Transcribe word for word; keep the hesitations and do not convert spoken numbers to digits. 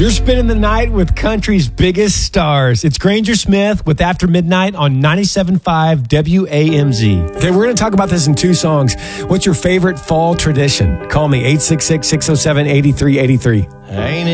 You're spending the night with country's biggest stars. It's Granger Smith with After Midnight on ninety-seven point five W A M Z. Okay, we're going to talk about this in two songs. What's your favorite fall tradition? Call me eight six six, six oh seven, eight three eight three. Ain't